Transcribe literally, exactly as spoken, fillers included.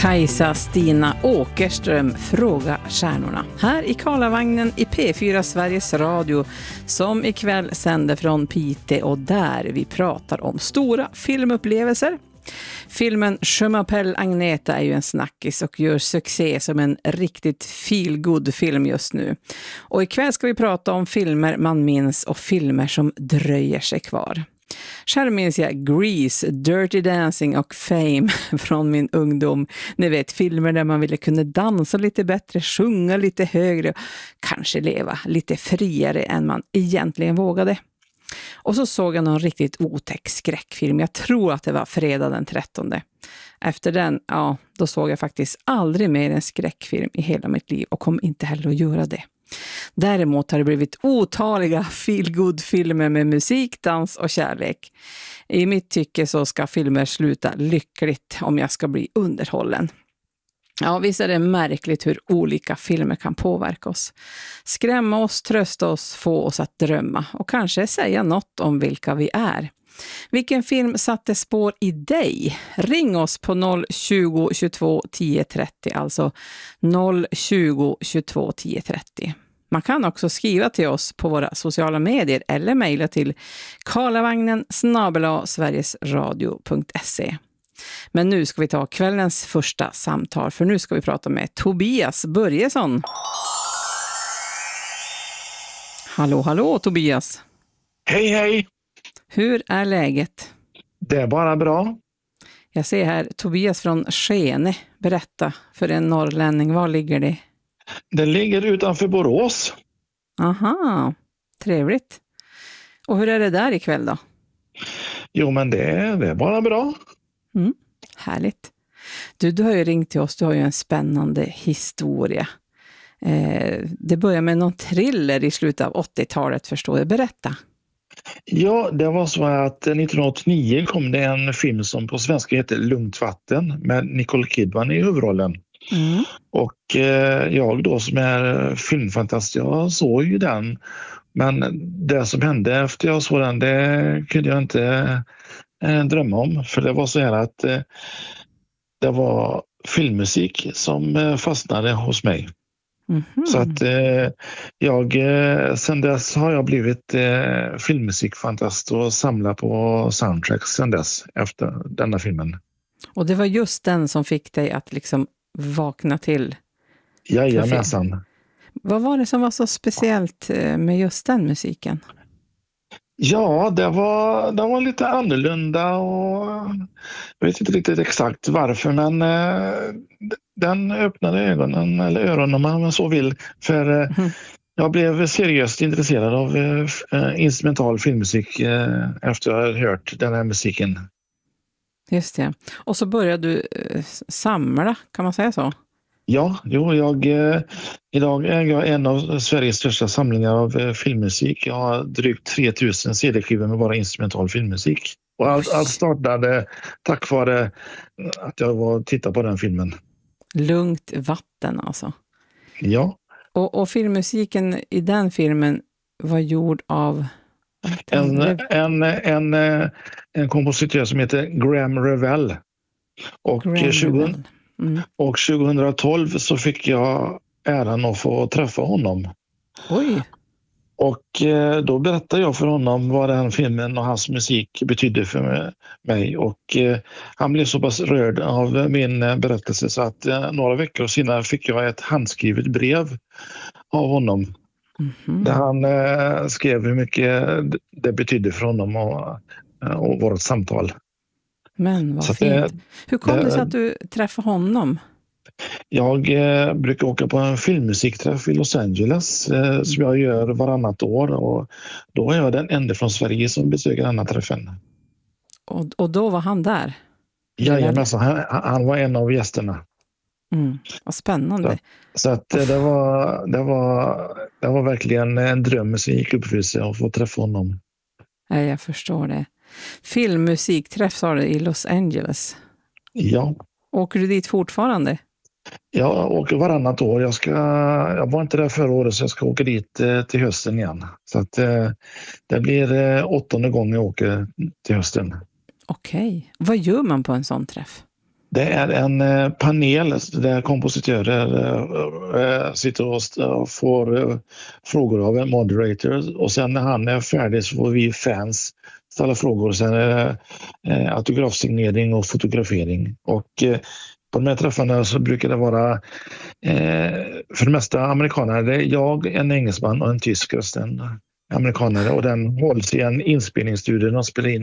Kajsa Stina Åkerström, Fråga stjärnorna. Här i Karlavagnen i P fyra Sveriges Radio som ikväll sänder från Piteå och där vi pratar om stora filmupplevelser. Filmen Je m'appelle Agneta är ju en snackis och gör succé som en riktigt feel-good film just nu. Och ikväll ska vi prata om filmer man minns och filmer som dröjer sig kvar. Själv minns jag Grease, Dirty Dancing och Fame från min ungdom. Ni vet, filmer där man ville kunna dansa lite bättre, sjunga lite högre och kanske leva lite friare än man egentligen vågade. Och så såg jag någon riktigt otäck skräckfilm. Jag tror att det var fredag den trettonde. Efter den, ja, då såg jag faktiskt aldrig mer en skräckfilm i hela mitt liv och kom inte heller att göra det. Däremot har det blivit otaliga feel-good-filmer med musik, dans och kärlek. I mitt tycke så ska filmer sluta lyckligt om jag ska bli underhållen. Ja, visst är det märkligt hur olika filmer kan påverka oss. Skrämma oss, trösta oss, få oss att drömma och kanske säga något om vilka vi är. Vilken film satte spår i dig? Ring oss på noll tjugo tjugotvå tio trettio, alltså noll tjugo tjugotvå tio trettio. Man kan också skriva till oss på våra sociala medier eller mejla till karlavagnen snabel-a sverigesradio punkt se. Men nu ska vi ta kvällens första samtal, för nu ska vi prata med Tobias Börjesson. Hallå, hallå Tobias. Hej, hej. Hur är läget? Det är bara bra. Jag ser här Tobias från Skene. Berätta för en norrlänning, var ligger det? Det ligger utanför Borås. Aha, trevligt. Och hur är det där ikväll då? Jo, men det är, det är bara bra. Mm, härligt. Du, du har ju ringt till oss, du har ju en spännande historia. Eh, det börjar med någon thriller i slutet av åttiotalet, förstår jag. Berätta. Ja, det var så att nittonhundraåttionio kom det en film som på svenska heter Lugnt vatten med Nicole Kidman i huvudrollen. Mm. Och eh, jag då som är filmfantast, jag såg ju den. Men det som hände efter jag såg den, det kunde jag inte eh, drömma om. För det var så här att eh, det var filmmusik som eh, fastnade hos mig. Mm-hmm. Så att eh, jag, eh, sen dess har jag blivit eh, filmmusikfantast och samlat på soundtracks sen dess efter denna filmen. Och det var just den som fick dig att liksom vakna till? Jajamensan. Vad var det som var så speciellt med just den musiken? Ja, det var, det var lite annorlunda och jag vet inte riktigt exakt varför, men eh, den öppnade ögonen, eller öronen om man så vill, för eh, mm. jag blev seriöst intresserad av eh, instrumental filmmusik eh, efter jag hade hört den här musiken. Just det. Och så började du eh, samla, kan man säga så? Ja, jo, jag, eh, idag är jag en av Sveriges största samlingar av eh, filmmusik. Jag har drygt tre tusen C D-skivor med bara instrumental filmmusik. Och allt, allt startade tack vare att jag var och tittade på den filmen. Lugnt vatten alltså. Ja. Och, och filmmusiken i den filmen var gjord av... En, en, en, en kompositör som heter Graham Revell. Och, Graham tjugo, Revell. Mm. och tjugohundratolv så fick jag äran att få träffa honom. Oj. Och eh, då berättade jag för honom vad den filmen och hans musik betydde för mig. Och eh, han blev så pass rörd av min eh, berättelse så att eh, några veckor senare fick jag ett handskrivet brev av honom. Mm-hmm. Där han eh, skrev hur mycket det betydde för honom och, och vårt samtal. Men vad så fint. Det, hur kom det, det sig att du träffade honom? Jag eh, brukar åka på en filmmusikträff i Los Angeles eh, mm. som jag gör varannat år. Och då är jag den enda från Sverige som besöker denna träffen. Och, och då var han där? Jajamensan, han, han var en av gästerna. Mm, vad spännande. Så, så att det var, det, var, det var verkligen en dröm som gick upp för sig att få träffa honom. Ja, jag förstår det. Filmmusikträff sa du i Los Angeles? Ja. Åker du dit fortfarande? Jag åker varannat år. Jag, ska, jag var inte där förra året så jag ska åka dit eh, till hösten igen. Så att, eh, det blir eh, åttonde gången jag åker till hösten. Okej. Vad gör man på en sån träff? Det är en eh, panel där kompositörer eh, sitter och får eh, frågor av en moderator, och sen när han är färdig så får vi fans ställa frågor. Sen är det eh, autografsignering och fotografering. Och eh, på de här träffarna så brukar det vara eh, för det mesta amerikaner. Det är jag, en engelsman och en tysk röst, en amerikanare, och den hålls i en inspelningsstudio. De spelar in